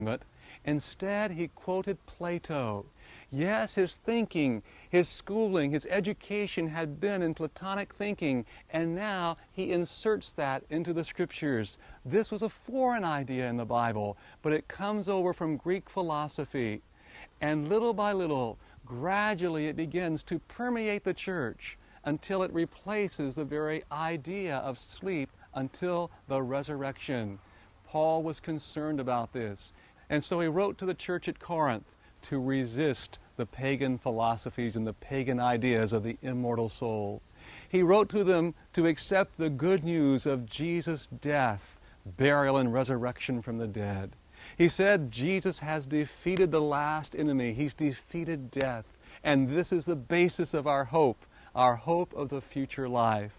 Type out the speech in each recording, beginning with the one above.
Instead, he quoted Plato. Yes, his thinking, his schooling, his education had been in Platonic thinking, and now he inserts that into the Scriptures. This was a foreign idea in the Bible, but it comes over from Greek philosophy. And little by little, gradually it begins to permeate the church until it replaces the very idea of sleep until the resurrection. Paul was concerned about this. And so he wrote to the church at Corinth to resist the pagan philosophies and the pagan ideas of the immortal soul. He wrote to them to accept the good news of Jesus' death, burial, and resurrection from the dead. He said Jesus has defeated the last enemy. He's defeated death. And this is the basis of our hope of the future life.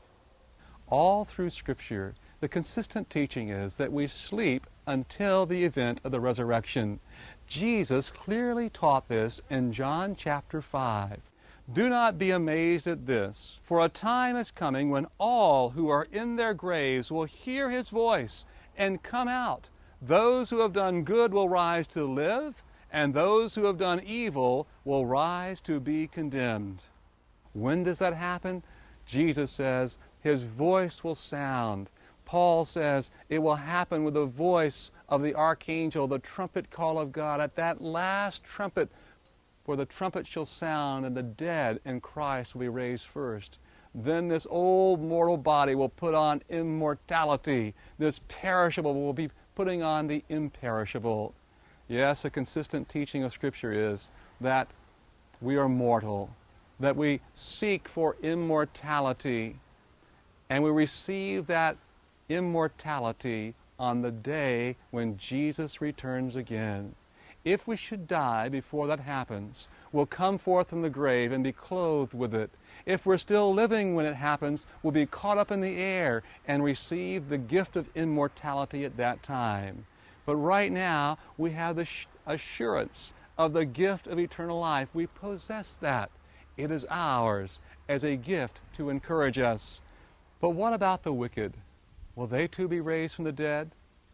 All through Scripture, the consistent teaching is that we sleep until the event of the resurrection. Jesus clearly taught this in John chapter 5. Do not be amazed at this, for a time is coming when all who are in their graves will hear his voice and come out. Those who have done good will rise to live, and those who have done evil will rise to be condemned. When does that happen? Jesus says his voice will sound. Paul says it will happen with the voice of the archangel, the trumpet call of God, at that last trumpet, for the trumpet shall sound, and the dead in Christ will be raised first. Then this old mortal body will put on immortality. This perishable will be putting on the imperishable. Yes, a consistent teaching of Scripture is that we are mortal, that we seek for immortality, and we receive that immortality on the day when Jesus returns again. If we should die before that happens, we'll come forth from the grave and be clothed with it. If we're still living when it happens, we'll be caught up in the air and receive the gift of immortality at that time. But right now, we have the assurance of the gift of eternal life. We possess that. It is ours as a gift to encourage us. But what about the wicked? Will they too be raised from the dead?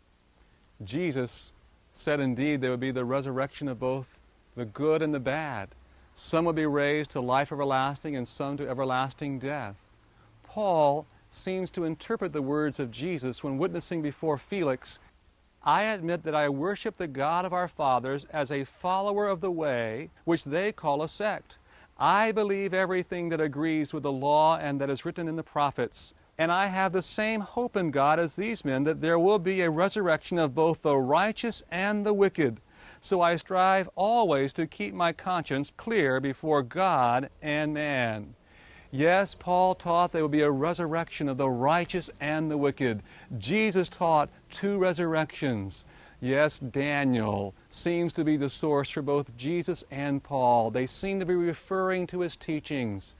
Jesus said indeed there would be the resurrection of both the good and the bad. Some would be raised to life everlasting and some to everlasting death. Paul seems to interpret the words of Jesus when witnessing before Felix, I admit that I worship the God of our fathers as a follower of the way, which they call a sect. I believe everything that agrees with the law and that is written in the prophets. And I have the same hope in God as these men, that there will be a resurrection of both the righteous and the wicked. So I strive always to keep my conscience clear before God and man. Yes, Paul taught there will be a resurrection of the righteous and the wicked. Jesus taught two resurrections. Yes, Daniel seems to be the source for both Jesus and Paul. They seem to be referring to his teachings.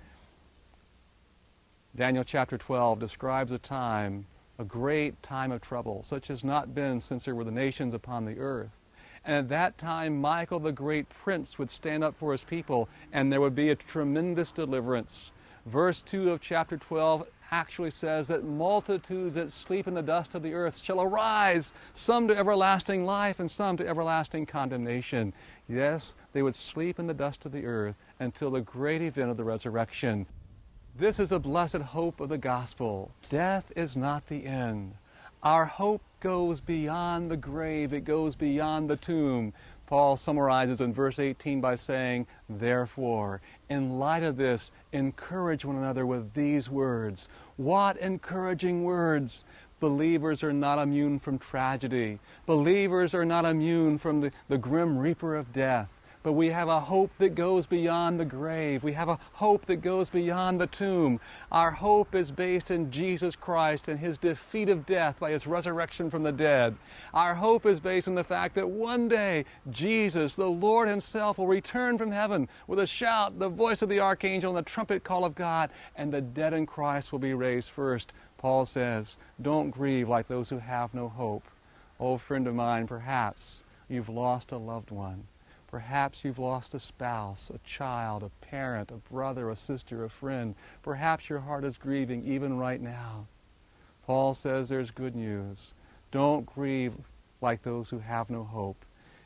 Daniel chapter 12 describes a time, a great time of trouble, such as not been since there were the nations upon the earth. And at that time, Michael the great prince would stand up for his people, and there would be a tremendous deliverance. Verse 2 of chapter 12 actually says that multitudes that sleep in the dust of the earth shall arise, some to everlasting life and some to everlasting condemnation. Yes, they would sleep in the dust of the earth until the great event of the resurrection. This is a blessed hope of the gospel. Death is not the end. Our hope goes beyond the grave. It goes beyond the tomb. Paul summarizes in verse 18 by saying, therefore, in light of this, encourage one another with these words. What encouraging words! Believers are not immune from tragedy. Believers are not immune from the grim reaper of death. But we have a hope that goes beyond the grave. We have a hope that goes beyond the tomb. Our hope is based in Jesus Christ and his defeat of death by his resurrection from the dead. Our hope is based on the fact that one day Jesus, the Lord himself, will return from heaven with a shout, the voice of the archangel, and the trumpet call of God, and the dead in Christ will be raised first. Paul says, don't grieve like those who have no hope. Oh, friend of mine, perhaps you've lost a loved one. Perhaps you've lost a spouse, a child, a parent, a brother, a sister, a friend. Perhaps your heart is grieving even right now. Paul says there's good news. Don't grieve like those who have no hope.